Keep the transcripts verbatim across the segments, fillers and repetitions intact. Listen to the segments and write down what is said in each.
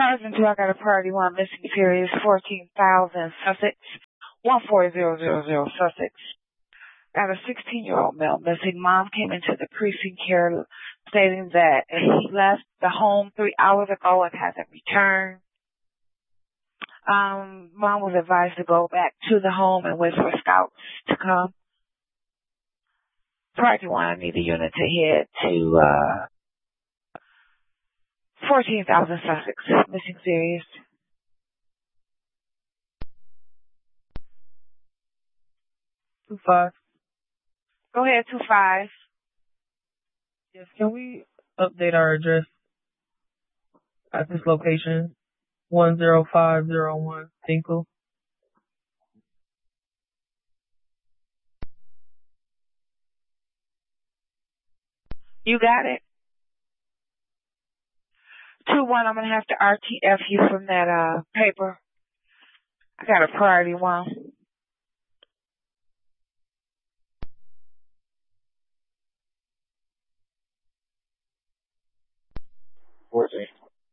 Sergeant two, I got a priority one missing series fourteen thousand Sussex, one four zero zero zero Sussex. Got a sixteen-year-old male missing. Mom came into the precinct here stating that he left the home three hours ago and hasn't returned. Um, Mom was advised to go back to the home and wait for scouts to come. Priority one, I need the unit to head to uh fourteen thousand Sussex, missing series. Two five. Go ahead, two five. Yes, can we update our address at this location? One zero five zero one Dinkle. You got it. Two one, I'm gonna have to R T F you from that uh paper. I got a priority one. fourteen.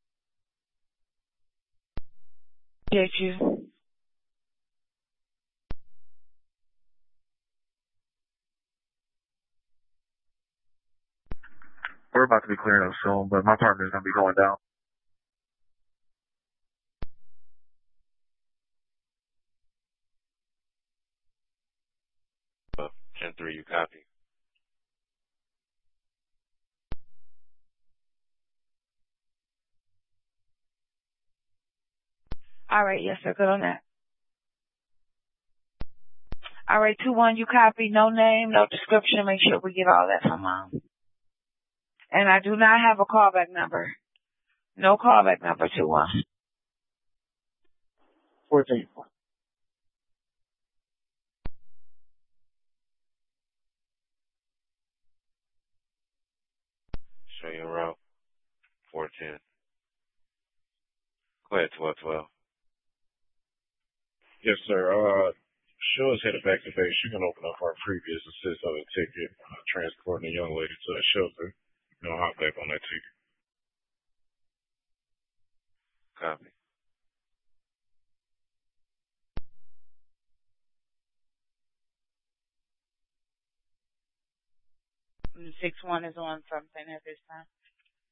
Get you. We're about to be clearing up soon, but my partner's gonna be going down. ten three, you copy? All right, yes, sir. Good on that. All right, two one, you copy. No name, no description. Make sure we get all that from Mom. And I do not have a callback number. No callback number, two one. fourteen. Show you a route. four ten. Go ahead, twelve twelve. Yes, sir. Uh, Show is headed back to base. She can open up our previous assist of the ticket, uh, transporting a young lady to a shelter. You know, hop back on that ticket. Copy. six one is on something at this time.